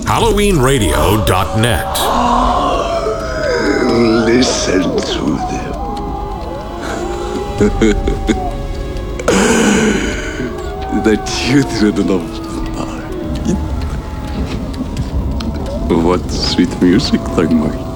HalloweenRadio.net. Listen to them. The children of the night. What sweet music they make.